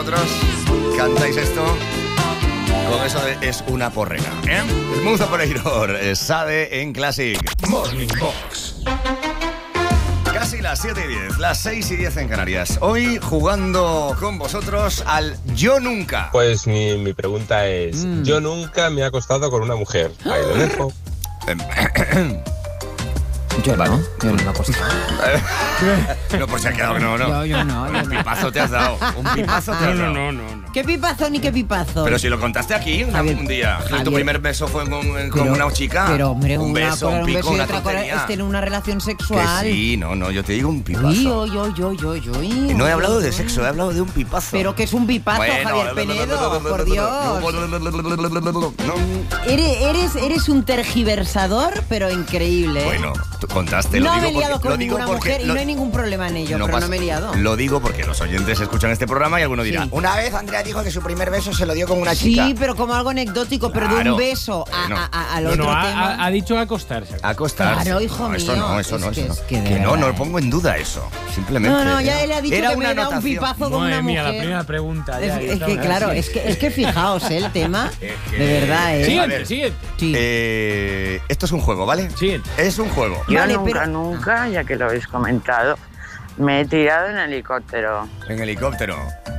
vosotros cantáis esto con eso de es una porrera, ¿eh? Smooth Operator, Sade en Classic Morning Box. Casi las 7:10, las 6:10 en Canarias. Hoy jugando con vosotros al Yo Nunca. Pues mi pregunta es, yo nunca me he acostado con una mujer. Ahí lo dejo. Yo Vale. no me he acostado. No, pues se ha quedado que no. Yo no. Un pipazo te has dado. Un pipazo te has dado. No. ¿Qué pipazo ni qué pipazo? Pero si lo contaste aquí Javier, un día. Tu Javier. primer beso fue con una chica. Pero, hombre, un una beso, cosa, un pico, y una otra cosa tontería. es tener una relación sexual. Que sí, no, yo te digo un pipazo. Uy. Y no he hablado de sexo, he hablado de un pipazo. Pero que es un pipazo, Javier Penedo, por Dios. No. Eres un tergiversador, pero increíble, ¿eh? Bueno, tú contaste, no lo me digo he liado porque... con ninguna mujer y no hay ningún problema en ello, pero pasa- no me he liado. Lo digo porque los oyentes escuchan este programa y alguno dirá, Sí. una vez Andrea dijo que su primer beso se lo dio con una Sí, chica. pero como algo anecdótico, pero de Claro. un beso Bueno. al otro tema. Ha dicho acostarse. Acostarse. Claro, hijo No, eso mío. no, eso Es no, que- eso no. es que de Que no verdad, lo pongo en duda eso. Simplemente. No, ya él ha dicho Era que una me da un anotación. pipazo con Madre una mía, mujer. la primera pregunta. Ya, Es que claro, es que fijaos, el tema, de verdad, Siguiente. Sí. Esto es un juego, ¿vale? Siguiente. Es un juego. Yo Vale, nunca, ya que lo habéis comentado, me he tirado en helicóptero. En helicóptero.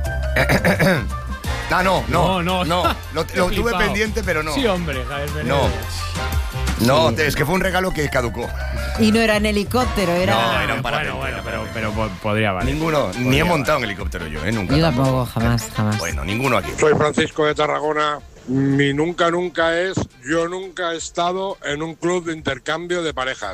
No. No. Lo tuve Flipao. pendiente, pero no. Sí, hombre, Javier Penedo. No, es que fue un regalo que caducó. Y no era en helicóptero, No, era... era un parapente. Bueno, pero podría valer. Ninguno, ni he montado en helicóptero yo, nunca. Yo tampoco, jamás. Bueno, ninguno aquí. Soy Francisco de Tarragona. Mi nunca es, yo nunca he estado en un club de intercambio de parejas.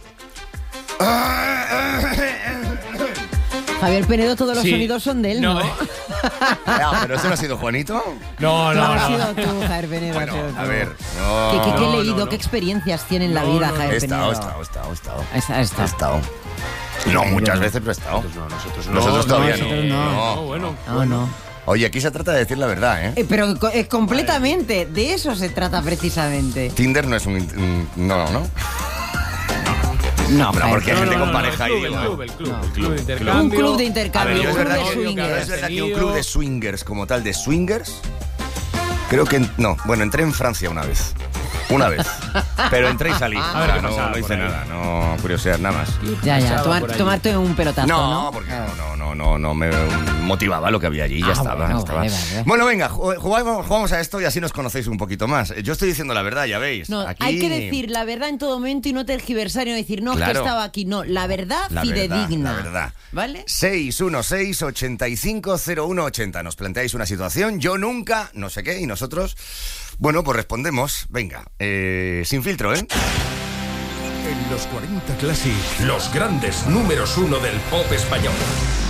Javier Penedo, todos los Sí. sonidos son de él, ¿no? Pero ese no ha sido Juanito. No. Has sido tú, Javier Penedo. Bueno, has sido tú. a ver. ¿Qué he No, leído? no. ¿Qué experiencias tiene en la vida, He Javier Penedo? estado. He estado. No, muchas veces, pero he estado. Nosotros todavía nosotros no. no. Bueno. No. Oye, aquí se trata de decir la verdad, ¿eh? Pero completamente, de eso se trata precisamente. Tinder no es un... No. No, Pero porque hay gente con pareja el ahí. club, digo, el club No. de intercambio. Un club de intercambio, A ver, yo un es club verdad de que- swingers. es verdad que un club de swingers como tal, de swingers, creo que... No, bueno, entré en Francia una vez. Pero entré y salí. A ver qué no pasaba hice por ahí. nada, no curiosidad, nada más. Ya, Pasaba por allí. tomarte un pelotazo, ¿no? No, porque no me motivaba lo que había allí, ya estaba. bueno, estaba. vale. Bueno, venga, jugamos a esto y así nos conocéis un poquito más. Yo estoy diciendo la verdad, ya veis. No, Aquí... hay que decir la verdad en todo momento y no tergiversar y no decir, no, es que Claro. estaba aquí. No, la verdad La fidedigna. verdad, la verdad. ¿Vale? 616-850180. Nos planteáis una situación, yo nunca, no sé qué, y nosotros, bueno, pues respondemos. Venga, sin filtro, ¿eh? En los 40 Classic, los grandes números 1 del pop español.